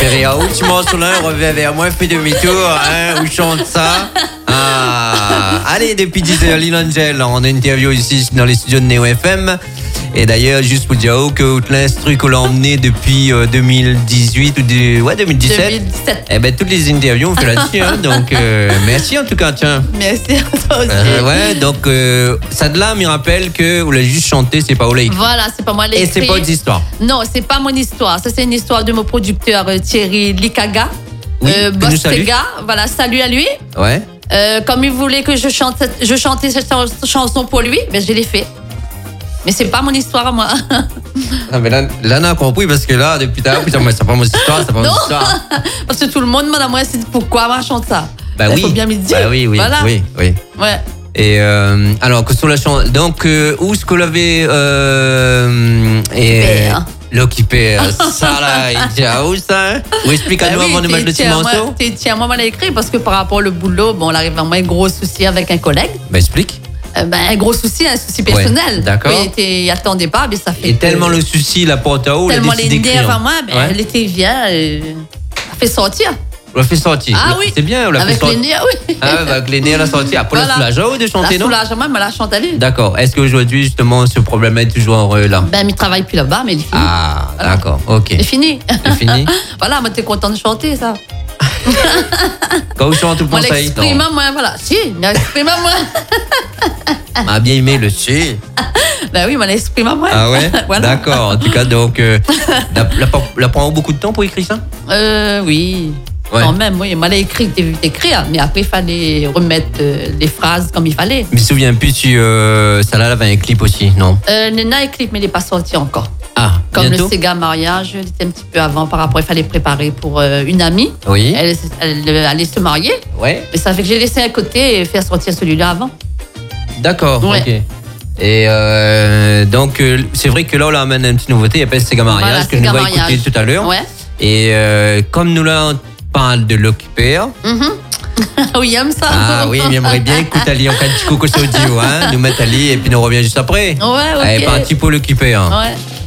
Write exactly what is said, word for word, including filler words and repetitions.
Ferry, où tu m'en souviens, reviens vers moi, fais demi-tour, hein, où chante ça. Ah. Allez, depuis dix heures, Lil Angel, en interview ici dans les studios de Neo F M. Et d'ailleurs, juste pour dire que l'instru qu'on l'a emmené depuis euh, deux mille dix-huit ou de, ouais, deux mille dix-sept. deux mille dix-sept. Eh ben, toutes les interviews, on fait là-dessus. Hein, donc, euh, merci en tout cas, tiens. Merci à toi aussi. Euh, ouais, donc, euh, ça de là me rappelle que vous l'avez juste chanté, c'est pas vous l'avez écrit. Voilà, c'est pas moi l'écrit. Et c'est pas d'histoire. Non, c'est pas mon histoire. Ça, c'est une histoire de mon producteur euh, Thierry Likaga. Oui, euh, Boss Sega. Voilà, salut à lui. Ouais. Euh, comme il voulait que je chante, cette, je chantais cette chanson pour lui, ben je l'ai fait. Mais c'est pas mon histoire à moi. Ah, mais là, là, on a compris parce que là, depuis tout à l'heure, putain, c'est pas mon histoire, c'est pas mon histoire. Parce que tout le monde m'a demandé pourquoi moi je chante ça. Bah il oui. faut bien me dire. Bah oui, oui, voilà. oui, oui. Ouais. Et euh, alors, que sur la chanson, donc, euh, où est-ce que l'avait euh, et l'occupé, ça là, il dit ah où ça? Ou explique-nous bah avant de mettre le petit morceau. Tiens, moi, je l'ai écrit parce que par rapport au boulot, bon, on arrive à un gros souci avec un collègue. Bah explique. Euh, ben, un gros souci, un souci personnel. Ouais, d'accord. Il attendait pas, mais ça fait. Et que tellement le souci, la porte à haut, il a décidé d'écrire. Tellement les nerfs à moi, ben, ouais. Elle était bien, euh, a fait sortir. On l'a fait sortir. Ah oui. C'est bien, on l'a avec fait sortir. Avec les nerfs, oui. Ah, bah, avec les nerfs, elle a sorti. Après, voilà. La soulagement de chanter, la non? La soulagement, mais la chante à lui. D'accord. Est-ce qu'aujourd'hui, justement, ce problème est toujours euh, là? Ben, il travaille plus là-bas, mais il est fini. Ah, voilà. D'accord, ok. C'est fini. C'est fini. Voilà, moi, t'es content de chanter, ça. Quand vous chantez, vous pensez à l'exprime à moi, voilà. Si, l'exprime à moi. M'a bien aimé le si. Ben oui, mais l'exprime à moi. Ah ouais. Voilà. D'accord. En tout cas, donc, euh, la, la, la prend beaucoup de temps pour écrire ça? Euh, oui. Ouais. Quand même, oui. Il m'a écrit, écrire, mais après, il fallait remettre euh, les phrases comme il fallait. Je me souviens plus si euh, ça là avait un clip aussi, non? Euh, Nena a un clip, mais il n'est pas sorti encore. Ah, comme bientôt? Le Sega mariage, il était un petit peu avant. Par rapport, il fallait préparer pour euh, une amie. Oui. Elle, elle, elle allait se marier. Ouais. Et ça fait que j'ai laissé à côté et faire sortir celui-là avant. D'accord. Ouais. Ok. Et euh, donc, euh, c'est vrai que là, on amène une petite nouveauté. Il s'appelle Sega mariage voilà, que nous allons écouter tout à l'heure. Ouais. Et euh, comme nous là, on parle de l'occupé. Mm-hmm. Oui, il aime ça. Ah oui, il aimerait bien écouter Ali en cas de coucou audio, hein. Nous mettre Ali et puis nous revient juste après. Ouais, ok. Allez, pas un petit peu l'occupé. Hein. Ouais.